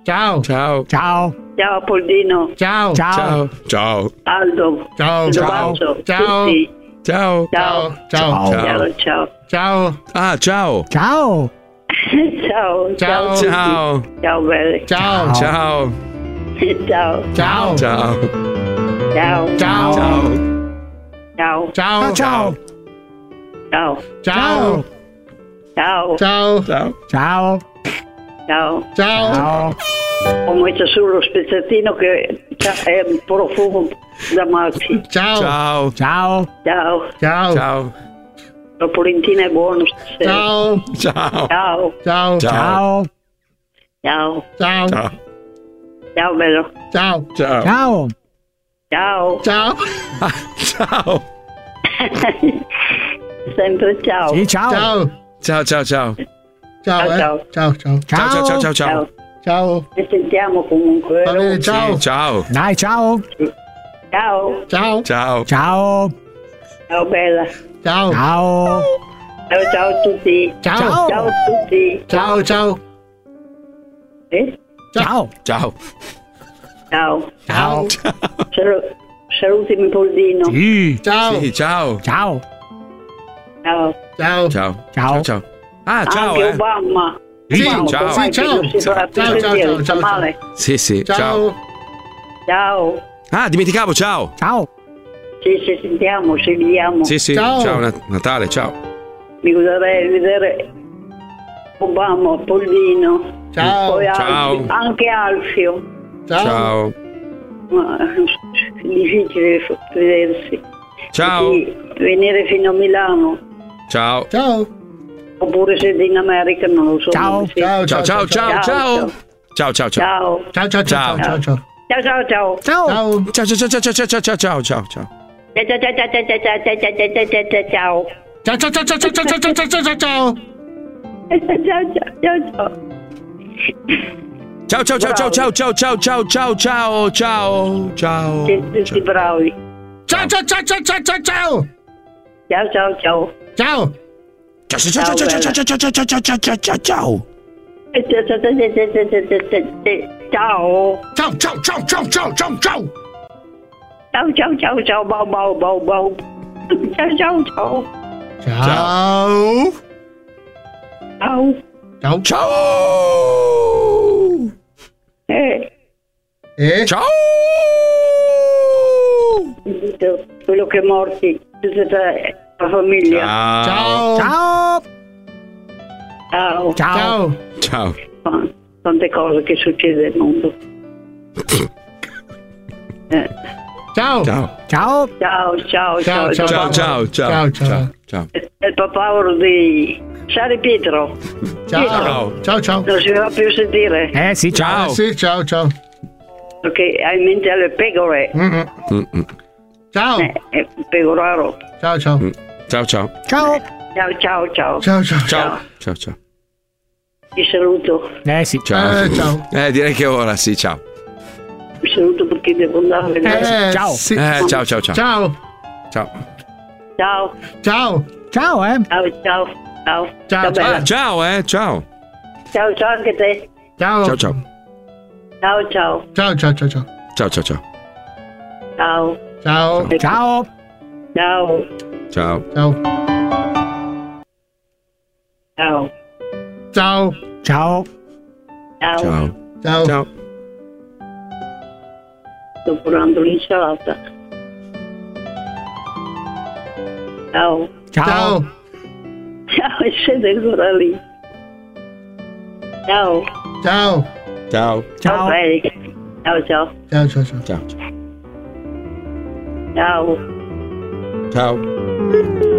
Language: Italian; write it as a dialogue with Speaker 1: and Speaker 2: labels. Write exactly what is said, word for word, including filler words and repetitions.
Speaker 1: Ciao.
Speaker 2: Ciao.
Speaker 1: Ciao.
Speaker 3: Ciao Poldino.
Speaker 1: Ciao.
Speaker 2: Ciao. Ciao.
Speaker 3: Aldo.
Speaker 1: Ciao.
Speaker 3: Ciao.
Speaker 1: Ciao.
Speaker 3: Tutti.
Speaker 2: Ciao.
Speaker 3: Ciao.
Speaker 1: Ciao.
Speaker 3: Ciao. Ciao.
Speaker 1: Ciao.
Speaker 2: Ah, ciao.
Speaker 1: Ciao.
Speaker 3: Ciao.
Speaker 1: Ciao.
Speaker 2: Ciao.
Speaker 3: Ciao belli.
Speaker 1: Ciao.
Speaker 2: Ciao.
Speaker 3: Ciao.
Speaker 1: Ciao.
Speaker 2: Ciao.
Speaker 3: Ciao.
Speaker 1: Ciao.
Speaker 2: Ciao.
Speaker 3: Ciao.
Speaker 1: Ciao.
Speaker 3: Ciao.
Speaker 1: Ciao.
Speaker 3: Ciao.
Speaker 1: Ciao.
Speaker 3: Ciao.
Speaker 2: Ciao.
Speaker 1: Ciao.
Speaker 3: Ciao.
Speaker 1: Ciao.
Speaker 3: Ho messo sullo spezzatino che è un profumo da matti.
Speaker 1: Ciao.
Speaker 2: Ciao.
Speaker 1: Ciao.
Speaker 3: Ciao.
Speaker 1: Ciao.
Speaker 2: Ciao.
Speaker 3: La polentina è buona stasera.
Speaker 1: Ciao.
Speaker 2: Ciao.
Speaker 3: Ciao.
Speaker 1: Ciao.
Speaker 2: Ciao.
Speaker 3: Ciao.
Speaker 1: Ciao.
Speaker 2: Ciao.
Speaker 3: Ciao bello.
Speaker 1: Ciao.
Speaker 2: Ciao.
Speaker 1: Ciao.
Speaker 3: Ciao.
Speaker 1: Ciao.
Speaker 2: Ciao.
Speaker 3: Sempre ciao.
Speaker 1: Sì, ciao.
Speaker 2: Ciao. Ciao, ciao, ciao.
Speaker 1: Ciao.
Speaker 3: Ciao,
Speaker 1: eh. Ciao. Ciao.
Speaker 2: Ciao, ciao, ciao, ciao, ciao.
Speaker 1: Ciao.
Speaker 3: Ci sentiamo comunque.
Speaker 1: Va bene, ciao.
Speaker 2: Sì, ciao.
Speaker 1: Dai, ciao.
Speaker 3: Ciao.
Speaker 1: Ciao.
Speaker 2: Ciao.
Speaker 1: Ciao.
Speaker 3: Ciao bella.
Speaker 1: Ciao.
Speaker 3: Ciao
Speaker 1: Ciao.
Speaker 3: ciao a tutti.
Speaker 1: Ciao.
Speaker 3: Ciao a tutti.
Speaker 1: Ciao. Ciao.
Speaker 3: Eh?
Speaker 1: Ciao.
Speaker 2: Ciao.
Speaker 3: Ciao.
Speaker 1: Ciao.
Speaker 3: Salu- salutami Poldino.
Speaker 1: Sì. Ciao.
Speaker 2: Sì, ciao.
Speaker 1: Ciao.
Speaker 3: Ciao.
Speaker 1: Ciao.
Speaker 2: Ciao.
Speaker 1: Ciao.
Speaker 2: Ciao. Ah, ciao,
Speaker 3: Anche
Speaker 2: eh.
Speaker 3: Obama.
Speaker 1: Sì,
Speaker 2: Ciao,
Speaker 3: Obama,
Speaker 2: ciao.
Speaker 3: com'è
Speaker 1: Sì,
Speaker 3: che
Speaker 1: ciao.
Speaker 3: non si fa più
Speaker 1: Ciao, ciao,
Speaker 3: sentire?
Speaker 1: ciao, ciao,
Speaker 3: Sta male?
Speaker 2: Sì, sì, ciao.
Speaker 1: Ciao.
Speaker 3: Ciao.
Speaker 2: Ah, dimenticavo, ciao.
Speaker 1: Ciao.
Speaker 3: Sì, ci sentiamo, ci vediamo.
Speaker 2: Sì, sì,
Speaker 1: Ciao.
Speaker 2: ciao, Nat- Natale, ciao.
Speaker 3: Mi goderei vedere Obama, Poldino.
Speaker 1: Ciao.
Speaker 3: Poi
Speaker 2: Ciao.
Speaker 3: Alfio, anche Alfio.
Speaker 1: Ciao.
Speaker 2: Ciao.
Speaker 3: Ma è difficile vedersi.
Speaker 2: Ciao.
Speaker 3: Sì, venire fino a Milano.
Speaker 2: Ciao.
Speaker 1: Ciao.
Speaker 3: Oppure siete in America, non lo so.
Speaker 1: Ciao.
Speaker 3: Sì.
Speaker 1: Ciao.
Speaker 2: Ciao, ciao, ciao, ciao. Ciao, ciao, ciao.
Speaker 3: Ciao.
Speaker 1: Ciao. Ciao. Ciao. Ciao. Ciao. Ciao.
Speaker 3: Ciao ciao ciao.
Speaker 1: Ciao.
Speaker 2: Ciao, ciao, ciao, ciao, ciao, ciao, ciao, ciao, ciao, ciao.
Speaker 3: Ciao ciao ciao ciao ciao ciao ciao ciao ciao.
Speaker 1: Ciao. Ciao. Ciao. Ciao. Ciao. Ciao. Ciao. Ciao. Ciao. Ciao. Ciao. Ciao.
Speaker 3: Ciao ciao ciao ciao ciao.
Speaker 2: Ciao, ciao, ciao, ciao, ciao, ciao, ciao, ciao, ciao, ciao, ciao, ciao.
Speaker 3: Siete tutti bravi.
Speaker 1: Ciao. Ciao. Ciao. Ciao. Ciao. Ciao. Ciao.
Speaker 3: Ciao ciao ciao.
Speaker 1: Ciao.
Speaker 2: Ciao, ciao, ciao, ciao, ciao, ciao, ciao, ciao, ciao, ciao, ciao, ciao, ciao, ciao.
Speaker 3: Ciao.
Speaker 1: Ciao. Ciao. Ciao. Ciao. Ciao. Ciao. Ciao.
Speaker 3: Ciao ciao ciao ciao bau bau bau bau. Ciao ciao ciao.
Speaker 1: Ciao.
Speaker 3: Ciao.
Speaker 1: Ciao.
Speaker 2: Ciao.
Speaker 3: Eh,
Speaker 1: Eh.
Speaker 2: Ciao.
Speaker 3: quello che è morti, tutta la famiglia.
Speaker 2: Ciao.
Speaker 1: Ciao.
Speaker 3: Ciao.
Speaker 1: Ciao.
Speaker 2: Ciao.
Speaker 3: Tante cose che succede nel mondo. Eh.
Speaker 1: Ciao.
Speaker 2: Ciao.
Speaker 1: Ciao.
Speaker 3: Ciao, ciao, ciao.
Speaker 1: Ciao, ciao.
Speaker 2: Ciao, ciao, ciao, ciao, ciao.
Speaker 3: È il papavero di Sari Pietro.
Speaker 1: Ciao. Ciao. Ciao.
Speaker 3: Non si va più a sentire
Speaker 1: Eh sì, ciao.
Speaker 2: Ciao.
Speaker 1: Sì, ciao, ciao.
Speaker 3: perché hai in mente le pecore.
Speaker 1: Mm-mm.
Speaker 2: Mm-mm.
Speaker 1: Ciao.
Speaker 3: Eh, è un pecoraro.
Speaker 1: Ciao, ciao.
Speaker 2: Mm. Ciao, ciao.
Speaker 1: Ciao.
Speaker 3: Ciao, ciao, ciao.
Speaker 1: Ciao, ciao.
Speaker 2: Ciao. Ciao, ciao.
Speaker 3: Ti saluto.
Speaker 1: Eh sì.
Speaker 2: Ciao.
Speaker 1: Eh, ciao.
Speaker 2: Eh, direi che ora sì, ciao.
Speaker 3: Ti saluto perché devo andare a vedere.
Speaker 1: Eh,
Speaker 4: ciao.
Speaker 1: sì.
Speaker 2: Eh, ciao, ciao, ciao.
Speaker 1: Ciao.
Speaker 2: Ciao.
Speaker 3: Ciao.
Speaker 1: Ciao.
Speaker 4: Ciao, eh.
Speaker 3: Ciao, ciao. Ciao.
Speaker 1: Ciao,
Speaker 3: bella.
Speaker 2: Ah, ciao, eh, ciao.
Speaker 3: Ciao, ciao anche te.
Speaker 1: Ciao.
Speaker 2: Ciao, ciao.
Speaker 3: Ciao, ciao.
Speaker 1: Ciao, ciao, ciao, ciao.
Speaker 2: Ciao, ciao, ciao.
Speaker 3: Ciao.
Speaker 1: Ciao.
Speaker 4: Ciao.
Speaker 3: Ciao.
Speaker 2: Ciao.
Speaker 1: Ciao.
Speaker 3: Ciao.
Speaker 1: Ciao.
Speaker 4: Ciao.
Speaker 3: Ciao.
Speaker 2: Ciao.
Speaker 1: Ciao.
Speaker 2: Ciao.
Speaker 3: Sto curando l'insalata. Ciao.
Speaker 1: Ciao.
Speaker 3: Ciao, siete ancora lì. Ciao.
Speaker 1: Ciao.
Speaker 2: Ciao.
Speaker 4: Ciao.
Speaker 3: Ok. Ciao, ciao.
Speaker 1: Ciao, ciao, ciao.
Speaker 2: Ciao.
Speaker 3: Ciao.
Speaker 2: Ciao.